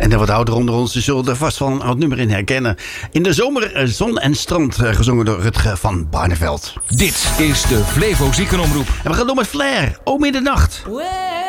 En de wat ouder onder ons zullen er vast wel een oud nummer in herkennen. In de zomer Zon en Strand, gezongen door Rutger van Barneveld. Dit is de Flevo Ziekenomroep. En we gaan door met Flair, O Middernacht.